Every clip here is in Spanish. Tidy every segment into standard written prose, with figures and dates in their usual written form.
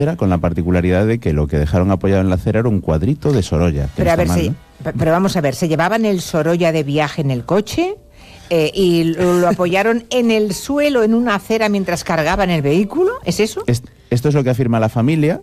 con la particularidad de que lo que dejaron apoyado en la acera era un cuadrito de Sorolla. Pero, pero vamos a ver, ¿se llevaban el Sorolla de viaje en el coche? ¿Y lo apoyaron en el suelo, en una acera, mientras cargaban el vehículo? ¿Es eso? Esto es lo que afirma la familia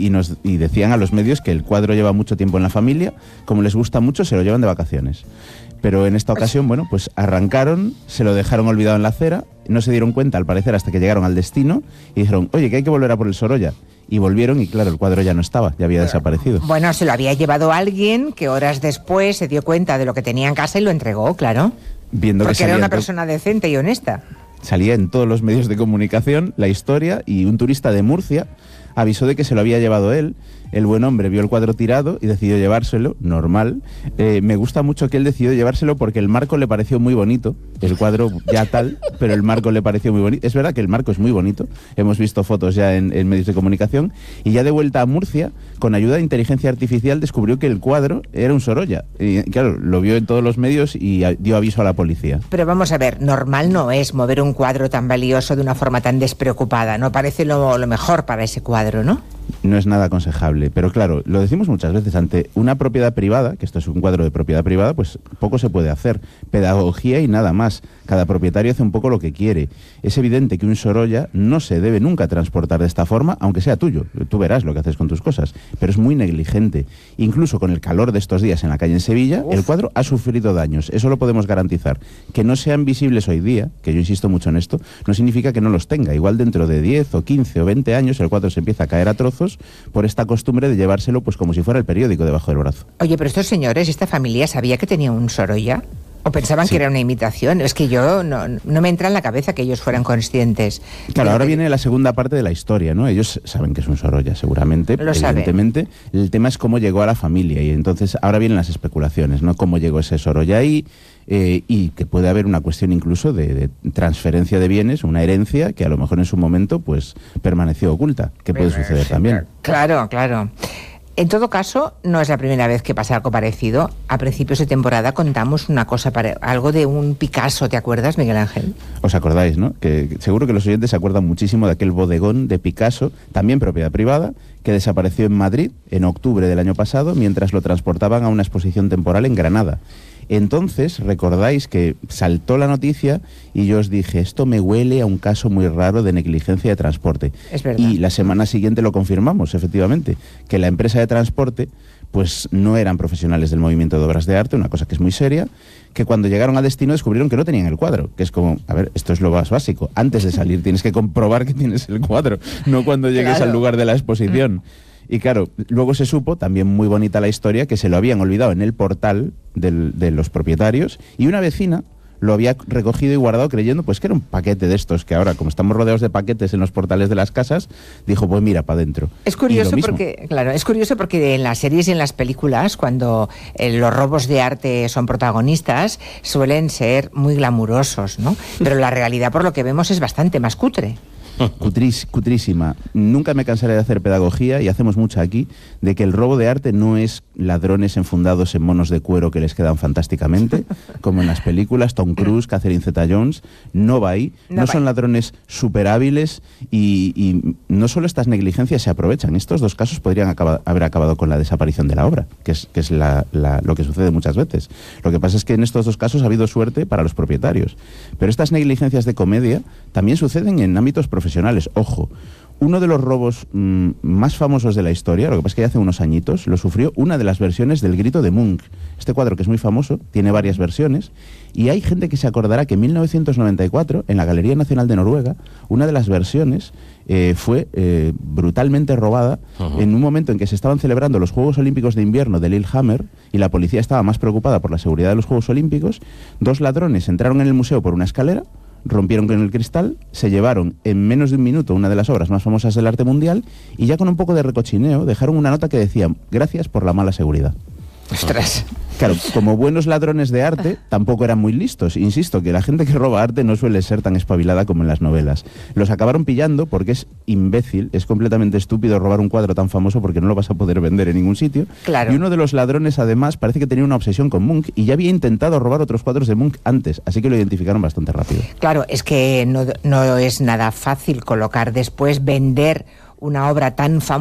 y decían a los medios que el cuadro lleva mucho tiempo en la familia, como les gusta mucho se lo llevan de vacaciones. Pero en esta ocasión, bueno, pues arrancaron, se lo dejaron olvidado en la acera, no se dieron cuenta al parecer hasta que llegaron al destino y dijeron, oye, que hay que volver a por el Sorolla. Y volvieron y claro, el cuadro ya no estaba, ya había desaparecido. Bueno, se lo había llevado alguien que horas después se dio cuenta de lo que tenía en casa y lo entregó, claro. Porque era una persona decente y honesta. Salía en todos los medios de comunicación la historia y un turista de Murcia avisó de que se lo había llevado él. El buen hombre vio el cuadro tirado y decidió llevárselo, normal. Me gusta mucho que él decidió llevárselo porque el marco le pareció muy bonito. El cuadro ya tal, pero el marco le pareció muy bonito. Es verdad que el marco es muy bonito. Hemos visto fotos ya en medios de comunicación. Y ya de vuelta a Murcia, con ayuda de inteligencia artificial, descubrió que el cuadro era un Sorolla. Y claro, lo vio en todos los medios y dio aviso a la policía. Pero vamos a ver, normal no es mover un cuadro tan valioso de una forma tan despreocupada. No parece lo mejor para ese cuadro, ¿no? No es nada aconsejable, pero claro, lo decimos muchas veces, ante una propiedad privada, que esto es un cuadro de propiedad privada, pues poco se puede hacer, pedagogía y nada más. Cada propietario hace un poco lo que quiere. Es evidente que un Sorolla no se debe nunca transportar de esta forma, aunque sea tuyo. Tú verás lo que haces con tus cosas, pero es muy negligente. Incluso con el calor de estos días en la calle en Sevilla, el cuadro ha sufrido daños, eso lo podemos garantizar. Que no sean visibles hoy día, que yo insisto mucho en esto, no significa que no los tenga. Igual dentro de 10 o 15 o 20 años el cuadro se empieza a caer a trozos por esta costumbre de llevárselo pues como si fuera el periódico debajo del brazo. Oye, pero estos señores, esta familia, ¿sabía que tenía un Sorolla? ¿O pensaban que era una imitación? Es que yo no me entra en la cabeza que ellos fueran conscientes. Claro, ahora viene la segunda parte de la historia, ¿no? Ellos saben que es un Sorolla, seguramente, evidentemente. El tema es cómo llegó a la familia y entonces ahora vienen las especulaciones, ¿no? Cómo llegó ese Sorolla ahí y que puede haber una cuestión incluso de transferencia de bienes, una herencia que a lo mejor en su momento pues permaneció oculta, que puede suceder también. Claro, claro. En todo caso, no es la primera vez que pasa algo parecido. A principios de temporada contamos una cosa, algo de un Picasso, ¿te acuerdas, Miguel Ángel? Os acordáis, ¿no? Que seguro que los oyentes se acuerdan muchísimo de aquel bodegón de Picasso, también propiedad privada, que desapareció en Madrid en octubre del año pasado, mientras lo transportaban a una exposición temporal en Granada. Entonces, recordáis que saltó la noticia y yo os dije, esto me huele a un caso muy raro de negligencia de transporte. Es verdad. Y la semana siguiente lo confirmamos, efectivamente, que la empresa de transporte pues no eran profesionales del movimiento de obras de arte, una cosa que es muy seria, que cuando llegaron a destino descubrieron que no tenían el cuadro, que es como, a ver, esto es lo más básico. Antes de salir tienes que comprobar que tienes el cuadro, no cuando llegues al lugar de la exposición. Y claro, luego se supo, también muy bonita la historia, que se lo habían olvidado en el portal de los propietarios y una vecina lo había recogido y guardado creyendo pues que era un paquete de estos, que ahora, como estamos rodeados de paquetes en los portales de las casas, dijo, pues mira, para adentro. Es curioso porque, claro, es curioso porque en las series y en las películas, cuando los robos de arte son protagonistas, suelen ser muy glamurosos, ¿no? Pero la realidad, por lo que vemos, es bastante más cutre. Cutrísima. Nunca me cansaré de hacer pedagogía, y hacemos mucha aquí, de que el robo de arte no es ladrones enfundados en monos de cuero que les quedan fantásticamente, como en las películas, Tom Cruise, Catherine Zeta-Jones, no va ahí. No son ladrones súper hábiles y no solo estas negligencias se aprovechan. Estos dos casos podrían haber acabado con la desaparición de la obra, que es lo que sucede muchas veces. Lo que pasa es que en estos dos casos ha habido suerte para los propietarios. Pero estas negligencias de comedia también suceden en ámbitos profesionales. Ojo, uno de los robos más famosos de la historia, lo que pasa es que ya hace unos añitos, lo sufrió una de las versiones del Grito de Munch. Este cuadro, que es muy famoso, tiene varias versiones, y hay gente que se acordará que en 1994, en la Galería Nacional de Noruega, una de las versiones fue brutalmente robada en un momento en que se estaban celebrando los Juegos Olímpicos de Invierno de Lillehammer y la policía estaba más preocupada por la seguridad de los Juegos Olímpicos. Dos ladrones entraron en el museo por una escalera, rompieron con el cristal, se llevaron en menos de un minuto una de las obras más famosas del arte mundial y ya con un poco de recochineo dejaron una nota que decía: gracias por la mala seguridad. ¡Ostras! Claro, como buenos ladrones de arte, tampoco eran muy listos. Insisto, que la gente que roba arte no suele ser tan espabilada como en las novelas. Los acabaron pillando porque es imbécil, es completamente estúpido robar un cuadro tan famoso porque no lo vas a poder vender en ningún sitio. Claro. Y uno de los ladrones, además, parece que tenía una obsesión con Munch y ya había intentado robar otros cuadros de Munch antes, así que lo identificaron bastante rápido. Claro, es que no es nada fácil colocar después, vender una obra tan famosa